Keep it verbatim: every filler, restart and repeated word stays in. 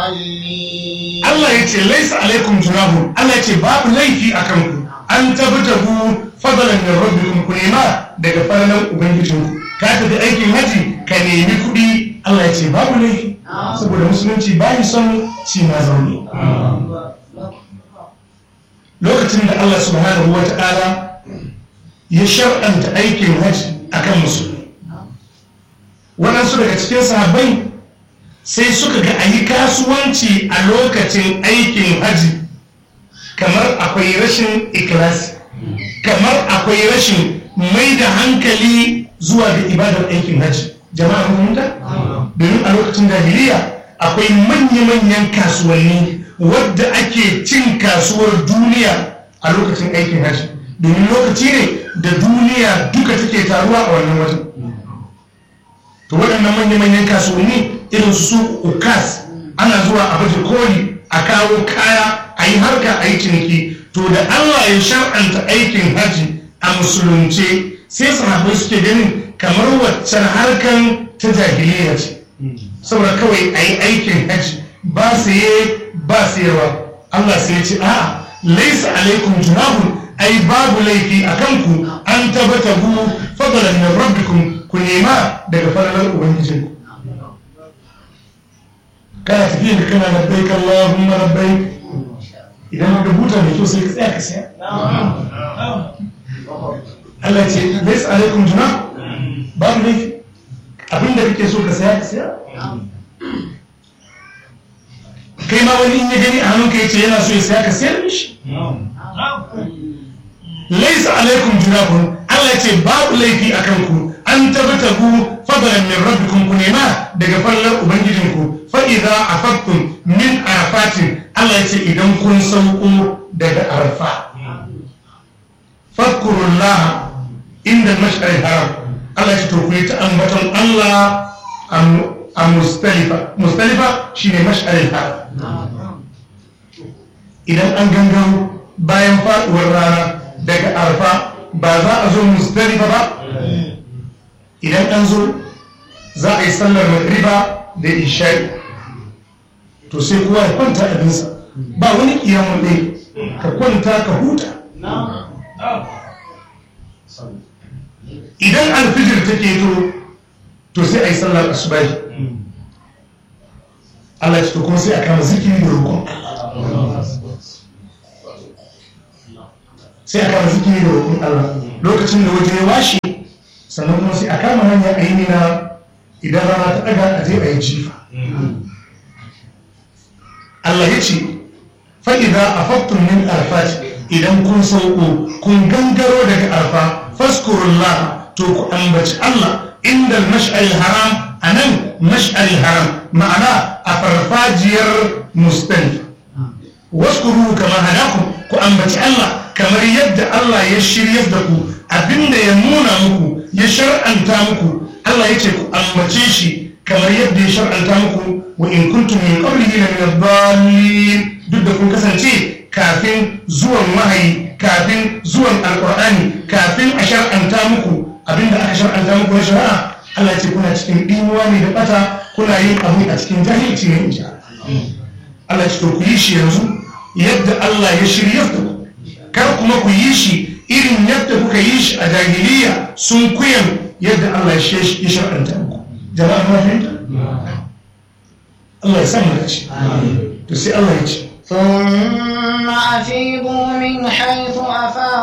Allah ya ce laisa alaikum junahun, Allah ya ce babu laifi a kanku an tabtagu fadlan min rabbikum, ku nema daga falalan ubangijinku. Ka tafi aikin haji ka nemi kuɗi, Allah ya ce babu laifi, saboda musulunci bayi son ci ma zaune. Lokacin da Allah subhanahu wa ta'ala ya shar'anta aikin haji akan musulmi, waɗansu daga cikin sahabbai sai suka ga a yi kasuwanci a lokacin aikin haji kamar akwai rashin ikilasi, kamar akwai rashin mai da hankali zuwa ga ibadar aikin haji. Jama'a fahimta? Domin a lokacin jahiliya akwai manya-manyan kasuwanni wadda ake cin kasuwar duniya a lokacin aikin haji, domin lokaci ne da duniya duka take taruwa a wannan watan. To waɗannan manya-manyan kasuwanni irin su ukas, ana zuwa a baje koli, a kawo kaya, a yi harka, a yi ciniki. To da Allah ya shar'anta aikin haji a musulunce, sai sahabbai suke ganin kamar waccan harkan ta jahiliya ce, saboda kawai a yi aikin haji ba saye ba sayarwa. Allah sai ya ce a'a, laisa alaikum junahun, ai babu laifi a kanku an tabtagu fadlan min rabbikum, ku nema daga falalar ubangijinku. Kana tafiya da kana labbaik Allahumma labbaik, idan ka buta mai kyau sai ka tsaya ka saya. Allah ce laisa alaikum junah, babu laifi, abinda kake so ka saya ka saya. Kai ma wani in ya gani a hannunka ya ce yana so ya saya ka sayar mishi. Laisa alaikum junahun, Allah ce babu laifi a kanku an tabtagu fadlan min rabbikum, ku nema daga fallar ubangijinku. Fa idza afattum min arafatin, Allah ya ce idan kun sauko daga arfa, fadkurullaha inda mash'aril haram, Allah ya ce to ku yi ta ambaton Allah a Mustalifa. Mustalifa shine mash'aril haram. Idan an gangaro bayan faduwar rana daga arfa, ba za a zo Mustalifa ba. Idan an zo za a yi sallar magriba da isha'i, to sai kowa ya kwanta abinsa, ba wani kiyamun ɗaya, ka kwanta ka huta. Idan alfijir take to to sai a yi sallar asubahi. Allah ya ce to kuma sai a kama zikiri da roƙon Allah, sai a kama zikiri da roƙon Allah lokacin da waje ya washe. Sannan kuma sai a kama hanya a yi nina, idan rana ta ɗaga a je a yi jifa. Allah ya ce fa'iza a fattun min arfat, idan kun sauko kun gangaro daga arfa, faskurullah, to ku ambaci Allah inda mash'aril haram, a nan mash'aril haram ma'ana a farfajiyar Mustalifa. Waskuru kama hadakum, ku ambaci Allah kamar yadda Allah ya shirya da ku, abinda ya nuna muku, ya shar'anta muku. Allah ya ce ku ambace shi kamar yadda ya shar'anta muku. Wa in kuntum min qablihi la min ad-dallin, duk da kun kasance kafin zuwan wahayi, kafin zuwan alqur'ani, kafin a shar'anta muku abinda aka shar'anta muku na shari'a, Allah ya ce kuna cikin dimuwa ne da bata, kuna yin abu a cikin jahilci ne insha Allah. Ya ce to ku yi shi yanzu yadda Allah ya shirya da ku, kar kuma ku yi shi irin yadda kuka yi shi a jahiliya, sun kuyan yadda Allah ya shar'anta muku. Jama'a ma fahimta? Allah ya samu da ci. To sai Allah ya ce ثم أفيضوا من حيث أفاض